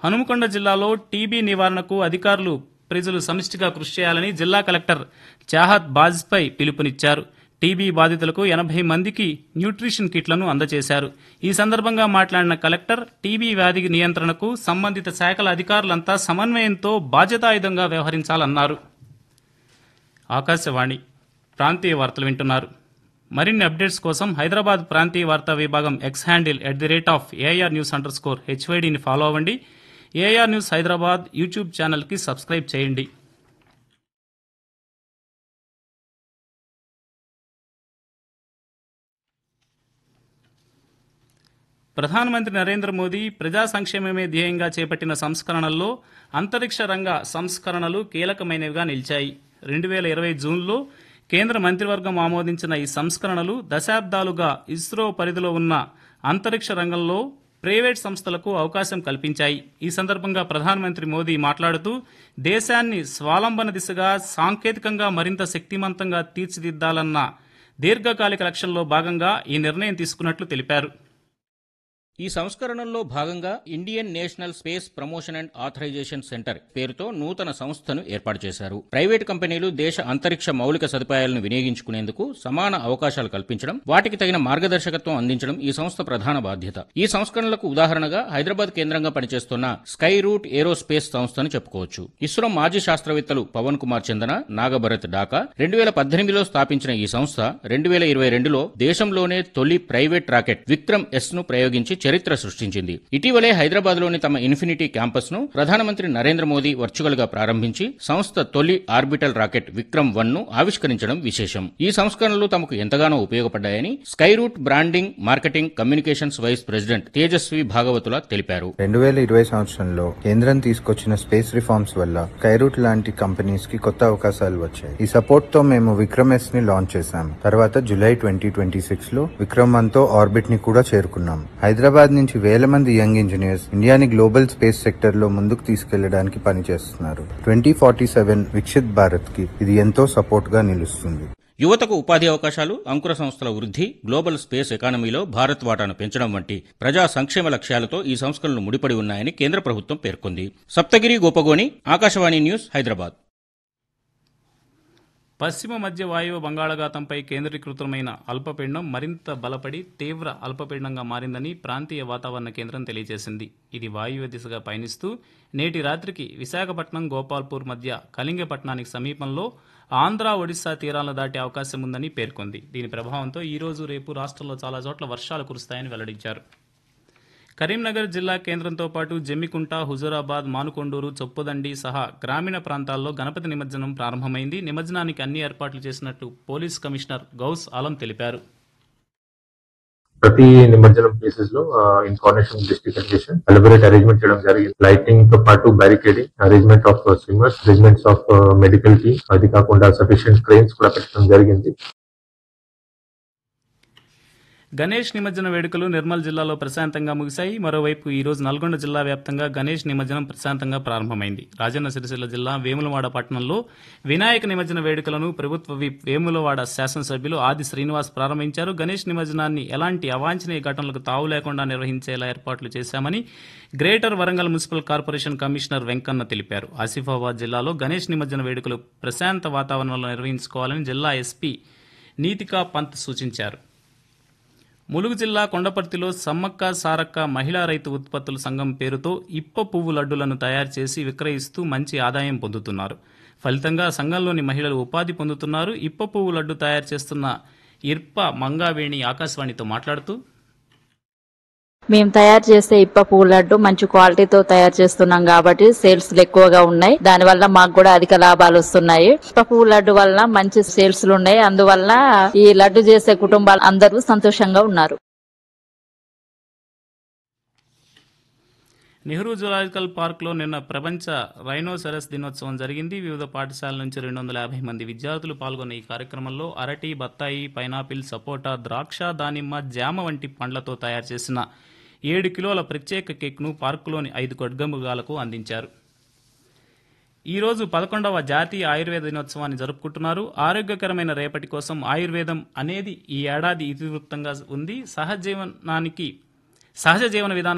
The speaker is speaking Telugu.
హనుమకొండ జిల్లాలో టీబీ నివారణకు అధికారులు ప్రజలు సమిష్టిగా కృషి చేయాలని జిల్లా కలెక్టర్ చాహత్ బాజ్పై పిలుపునిచ్చారు. టీబీ బాధితులకు 80 మందికి న్యూట్రిషన్ కిట్లను అందజేశారు. ఈ సందర్భంగా మాట్లాడిన కలెక్టర్ టీబీ వ్యాధి నియంత్రణకు సంబంధిత శాఖల అధికారులంతా సమన్వయంతో బాధ్యతాయుతంగా వ్యవహరించాలన్నారు. ఆకాశవాణి ప్రాంతీయ వార్తలు వింటున్నారు. మరిన్ని అప్డేట్స్ కోసం హైదరాబాద్ ప్రాంతీయ వార్తా విభాగం ఎక్స్ హ్యాండిల్ @ARnews_HYDని ఫాలో అవ్వండి. ఏఆర్ న్యూస్ హైదరాబాద్ యూట్యూబ్ ఛానల్కి సబ్స్క్రైబ్ చేయండి. ప్రధానమంత్రి నరేంద్ర మోదీ ప్రజా సంక్షేమమే ధ్యేయంగా చేపట్టిన సంస్కరణల్లో అంతరిక్ష రంగ సంస్కరణలు కీలకమైనవిగా నిలిచాయి. 2020 జూన్లో కేంద్ర మంత్రివర్గం ఆమోదించిన ఈ సంస్కరణలు దశాబ్దాలుగా ఇస్రో పరిధిలో ఉన్న అంతరిక్ష రంగంలో ప్రైవేట్ సంస్థలకు అవకాశం కల్పించాయి. ఈ సందర్భంగా ప్రధానమంత్రి మోదీ మాట్లాడుతూ దేశాన్ని స్వావలంబన దిశగా సాంకేతికంగా మరింత శక్తిమంతంగా తీర్చిదిద్దాలన్న దీర్ఘకాలిక లక్ష్యంలో భాగంగా ఈ నిర్ణయం తీసుకున్నట్లు తెలిపారు. ఈ సంస్కరణల్లో భాగంగా Indian national space promotion and authorisation centre పేరుతో నూతన సంస్థను ఏర్పాటు చేశారు. ప్రైవేటు కంపెనీలు దేశ అంతరిక్ష మౌలిక సదుపాయాలను వినియోగించుకునేందుకు సమాన అవకాశాలు కల్పించడం, వాటికి తగిన మార్గదర్శకత్వం అందించడం ఈ సంస్థ ప్రధాన బాధ్యత. ఈ సంస్కరణలకు ఉదాహరణగా హైదరాబాద్ కేంద్రంగా పనిచేస్తున్న స్కై రూట్ ఏరోస్పేస్ సంస్థను చెప్పుకోవచ్చు. ఇస్రో మాజీ శాస్త్రవేత్తలు పవన్ కుమార్ చందన, నాగభరత్ డాకా 2018లో స్థాపించిన ఈ సంస్థ 2022లో దేశంలోనే తొలి ప్రైవేట్ రాకెట్ విక్రమ్ ఎస్ ను ప్రయోగించి చరిత్ర సృష్టించింది. ఇటీవలే హైదరాబాద్లోని తమ ఇన్ఫినిటీ క్యాంపస్ ను ప్రధానమంత్రి నరేంద్ర మోదీ వర్చువల్ గా ప్రారంభించి సంస్థ తొలి ఆర్బిటల్ రాకెట్ విక్రమ్ 1 ను ఆవిష్కరించడం విశేషం. ఈ సంస్కరణలు తమకు ఎంతగానో ఉపయోగపడ్డాయని sky route branding, marketing, communications vice president Tejaswi భాగవతుల తెలిపారు. 2020 సంవత్సరంలో కేంద్రం తీసుకొచ్చిన స్పేస్ రిఫార్మ్స్ వల్ల స్కై రూట్ లాంటి కంపెనీస్ కి కొత్త అవకాశాలు వచ్చాయి. ఈ సపోర్ట్ తో మేము విక్రమ్ ఎస్ ని లాంచ్ చేశాం. తర్వాత జూలై 2026లో విక్రమ్ 1 తో ఆర్బిట్ ని కూడా చేరుకున్నాం. హైదరాబాద్ నుంచి వేల మంది యంగ్ ఇంజనీర్స్ ఇండియాని గ్లోబల్ స్పేస్ సెక్టర్ లో ముందుకు తీసుకెళ్లడానికి పనిచేస్తున్నారు. 2047 వికసిత్ భారత్ కి ఇది ఎంతో సపోర్ట్ గా నిలుస్తుంది. యువతకు ఉపాధి అవకాశాలు, అంకుర సంస్థల వృద్ధి, గ్లోబల్ స్పేస్ ఎకానమీలో భారత్ వాటాను పెంచడం వంటి ప్రజా సంక్షేమ లక్ష్యాలతో ఈ సంస్కరణలు ముడిపడి ఉన్నాయని కేంద్ర ప్రభుత్వం పేర్కొంది. సప్తగిరి గోపగోని, ఆకాశవాణి న్యూస్, హైదరాబాద్. పశ్చిమ మధ్య వాయువ్య బంగాళాఖాతంపై కేంద్రీకృతమైన అల్పపీడనం మరింత బలపడి తీవ్ర అల్పపీడనంగా మారిందని ప్రాంతీయ వాతావరణ కేంద్రం తెలియజేసింది. ఇది వాయువ్య దిశగా పయనిస్తూ నేటి రాత్రికి విశాఖపట్నం, గోపాల్పూర్ మధ్య కళింగపట్నానికి సమీపంలో ఆంధ్ర, ఒడిశా తీరాలను దాటే అవకాశం ఉందని పేర్కొంది. దీని ప్రభావంతో ఈ రోజు, రేపు రాష్ట్రంలో చాలా చోట్ల వర్షాలు కురుస్తాయని వెల్లడించారు. కరీంనగర్ జిల్లా కేంద్రంతో పాటు జమ్మికుంట, హుజూరాబాద్, మానుకొండూరు, చొప్పుదండి సహా గ్రామీణ ప్రాంతాల్లో గణపతి నిమజ్జనం ప్రారంభమైంది. నిమజ్జనానికి అన్ని ఏర్పాట్లు చేసినట్లు పోలీస్ కమిషనర్ గౌస్ ఆలం తెలిపారు. ప్రతి నిమజ్జనం ప్లేసెస్ లో in coordination district administration elaborate arrangement చేయడం జరిగింది. లైటింగ్ తో పాటు barricading, arrangement of swimmers, arrangements of medical team, అది కాకుండా సఫిషియెంట్ క్రెయిన్స్ కూడా పెట్టడం జరిగింది. గణేష్ నిమజ్జన వేడుకలు నిర్మల్ జిల్లాలో ప్రశాంతంగా ముగిశాయి. మరోవైపు ఈ రోజు నల్గొండ జిల్లా వ్యాప్తంగా గణేష్ నిమజ్జనం ప్రశాంతంగా ప్రారంభమైంది. రాజన్న సిరిసిల్ల జిల్లా వేములవాడ పట్టణంలో వినాయక నిమజ్జన వేడుకలను ప్రభుత్వ విప్ వేములవాడ శాసనసభ్యులు ఆది శ్రీనివాస్ ప్రారంభించారు. గణేష్ నిమజ్జనాన్ని ఎలాంటి అవాంఛనీయ ఘటనలకు తావు లేకుండా నిర్వహించేలా ఏర్పాట్లు చేశామని greater Warangal municipal corporation commissioner Venkanna తెలిపారు. ఆసిఫాబాద్ జిల్లాలో గణేష్ నిమజ్జన వేడుకలు ప్రశాంత వాతావరణంలో నిర్వహించుకోవాలని జిల్లా ఎస్పీ నీతికా పంత్ సూచించారు. ములుగు జిల్లా కొండపర్తిలో సమ్మక్క సారక్క మహిళా రైతు ఉత్పత్తుల సంఘం పేరుతో ఇప్ప పువ్వు లడ్డులను తయారు చేసి విక్రయిస్తూ మంచి ఆదాయం పొందుతున్నారు. ఫలితంగా సంఘంలోని మహిళలు ఉపాధి పొందుతున్నారు. ఇప్ప పువ్వు లడ్డు తయారు చేస్తున్న ఇర్ప మంగావేణి ఆకాశవాణితో మాట్లాడుతూ, మేము తయారు చేసే ఇప్ప పువ్వు లడ్డు మంచి క్వాలిటీతో తయారు చేస్తున్నాం కాబట్టి సేల్స్ ఎక్కువగా ఉన్నాయి. దానివల్ల మాకు కూడా అధిక లాభాలు వస్తున్నాయి. ఇప్ప పువ్వు లడ్డు వల్ల మంచి సేల్స్ ఉన్నాయి. అందువల్ల ఈ లడ్డు చేసే కుటుంబాలు అందరూ సంతోషంగా ఉన్నారు. నెహ్రూ జులాజికల్ పార్క్లో నిన్న ప్రపంచ రైనోసెరస్ దినోత్సవం జరిగింది. వివిధ పాఠశాలల నుంచి 250 మంది విద్యార్థులు పాల్గొన్న ఈ కార్యక్రమంలో అరటి, బత్తాయి, పైనాపిల్, సపోటా, ద్రాక్ష, దానిమ్మ, జామ వంటి పండ్లతో తయారు చేసిన 7 కిలోల ప్రత్యేక కేక్ను పార్కులోని 5 ఖడ్గమృగాలకు అందించారు. ఈ రోజు 11వ జాతీయ ఆయుర్వేద దినోత్సవాన్ని జరుపుకుంటున్నారు. ఆరోగ్యకరమైన రేపటి కోసం ఆయుర్వేదం అనేది ఈ ఏడాది ఇతివృత్తంగా ఉంది. సహజ జీవన విధానం